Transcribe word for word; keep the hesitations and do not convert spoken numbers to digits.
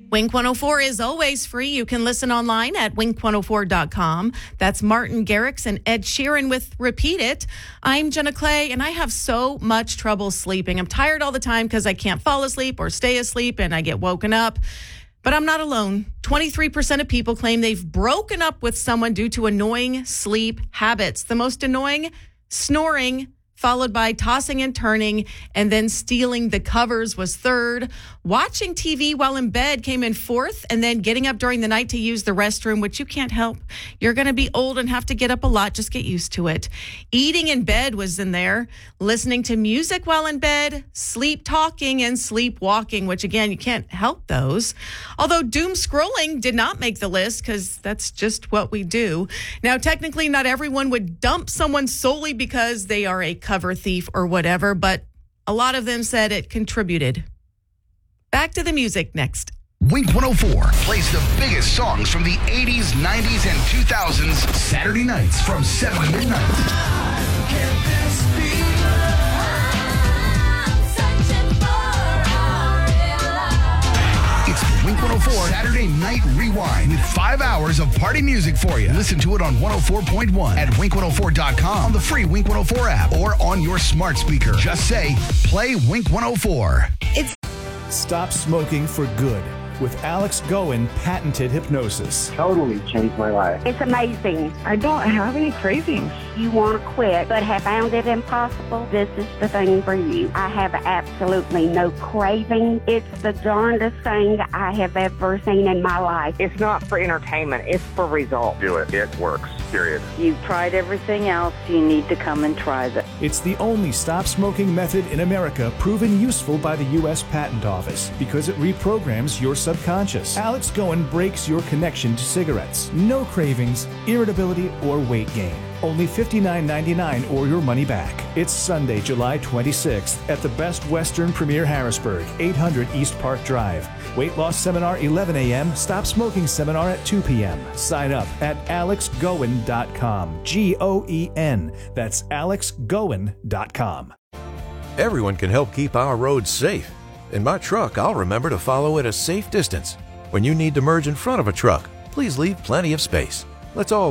Wink one oh four is always free. You can listen online at wink one oh four dot com. That's Martin Garrix and Ed Sheeran with Repeat It. I'm Jenna Clay, and I have so much trouble sleeping. I'm tired all the time because I can't fall asleep or stay asleep, and I get woken up. But I'm not alone. twenty-three percent of people claim they've broken up with someone due to annoying sleep habits. The most annoying, snoring, followed by tossing and turning, and then stealing the covers was third. Watching T V while in bed came in fourth, and then getting up during the night to use the restroom, which you can't help. You're going to be old and have to get up a lot. Just get used to it. Eating in bed was in there. Listening to music while in bed, sleep talking, and sleep walking, which again, you can't help those. Although doom scrolling did not make the list because that's just what we do. Now, technically, not everyone would dump someone solely because they are a cover thief or whatever, but a lot of them said it contributed. Back to the music next. Wink one oh four plays the biggest songs from the eighties, nineties, and two thousands Saturday nights from seven to midnight. It's the Wink one oh four Saturday Night Rewind with five hours of party music for you. Listen to it on one oh four point one at wink one oh four dot com, on the free Wink one oh four app, or on your smart speaker. Just say, play Wink one oh four. It's Stop Smoking for Good with Alex Goen patented hypnosis. Totally changed my life. It's amazing. I don't have any cravings. You want to quit, but have found it impossible? This is the thing for you. I have absolutely no craving. It's the darndest thing I have ever seen in my life. It's not for entertainment. It's for results. Do it. It works. Period. You've tried everything else. You need to come and try this. It's the only stop smoking method in America proven useful by the U S Patent Office because it reprograms your subconscious. Alex Goen breaks your connection to cigarettes. No cravings, irritability, or weight gain. Only fifty-nine ninety-nine or your money back. It's Sunday, July twenty-sixth at the Best Western Premier Harrisburg, eight hundred East Park Drive. Weight loss seminar eleven a.m. Stop smoking seminar at two p.m. Sign up at alex goen dot com. G O E N. That's alex goen dot com. Everyone can help keep our roads safe. In my truck, I'll remember to follow at a safe distance. When you need to merge in front of a truck, please leave plenty of space. Let's all